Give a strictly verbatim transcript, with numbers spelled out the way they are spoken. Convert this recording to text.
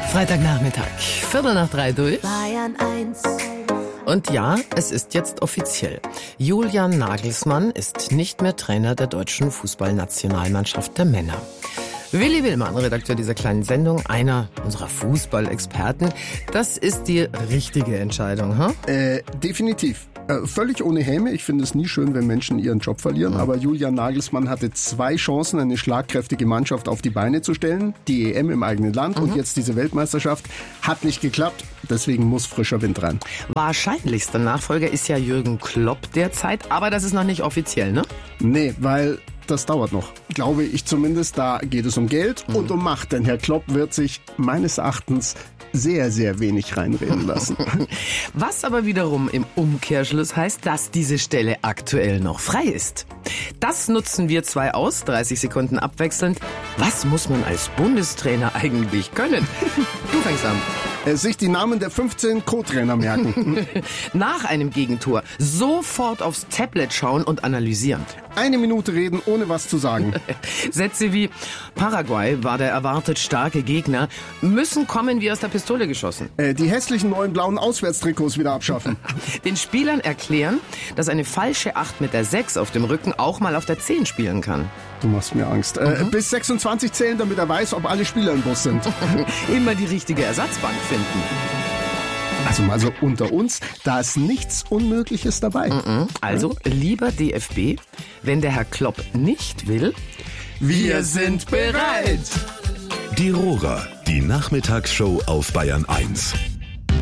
Freitagnachmittag, Viertel nach drei durch. Bayern eins. Und ja, es ist jetzt offiziell. Julian Nagelsmann ist nicht mehr Trainer der deutschen Fußballnationalmannschaft der Männer. Willi Willmann, Redakteur dieser kleinen Sendung, einer unserer Fußballexperten. Das ist die richtige Entscheidung, ha? Äh, definitiv. Äh, völlig ohne Häme. Ich finde es nie schön, wenn Menschen ihren Job verlieren. Mhm. Aber Julian Nagelsmann hatte zwei Chancen, eine schlagkräftige Mannschaft auf die Beine zu stellen. Die E M im eigenen Land mhm. und jetzt diese Weltmeisterschaft. Hat nicht geklappt. Deswegen muss frischer Wind rein. Wahrscheinlichster Nachfolger ist ja Jürgen Klopp derzeit. Aber das ist noch nicht offiziell, ne? Nee, weil... das dauert noch, glaube ich zumindest. Da geht es um Geld mhm. und um Macht, denn Herr Klopp wird sich meines Erachtens sehr, sehr wenig reinreden lassen. Was aber wiederum im Umkehrschluss heißt, dass diese Stelle aktuell noch frei ist. Das nutzen wir zwei aus, dreißig Sekunden abwechselnd. Was muss man als Bundestrainer eigentlich können? Du fängst an. Sich die Namen der fünfzehn Co-Trainer merken. Nach einem Gegentor sofort aufs Tablet schauen und analysieren. Eine Minute reden, ohne was zu sagen. Sätze wie: Paraguay war der erwartet starke Gegner, müssen kommen wie aus der Pistole geschossen. Äh, die hässlichen neuen blauen Auswärtstrikots wieder abschaffen. Den Spielern erklären, dass eine falsche acht mit der sechs auf dem Rücken auch mal auf der zehn spielen kann. Du machst mir Angst. Äh, mhm. Bis sechsundzwanzig zählen, damit er weiß, ob alle Spieler im Bus sind. Immer die richtige Ersatzbank finden. Also mal so unter uns, da ist nichts Unmögliches dabei. Mhm. Also lieber D F B, wenn der Herr Klopp nicht will, wir sind bereit. Die Rohrer, die Nachmittagsshow auf Bayern eins.